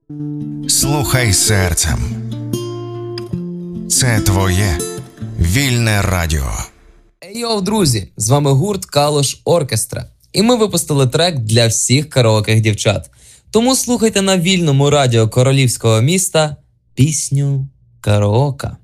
Слухай серцем. Це твоє вільне радіо. Йоу, друзі! З вами гурт Калуш Оркестра. І ми випустили трек для всіх караоких дівчат. Тому слухайте на вільному радіо королівського міста пісню «Караока».